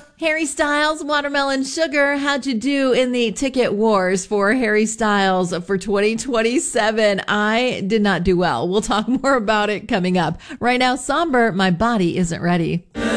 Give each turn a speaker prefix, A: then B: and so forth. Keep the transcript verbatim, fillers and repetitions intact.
A: Harry Styles, Watermelon Sugar. How'd you do in the ticket wars for Harry Styles for twenty twenty-seven? I did not do well. We'll talk more about it coming up. Right now, Somber, My Body Isn't Ready.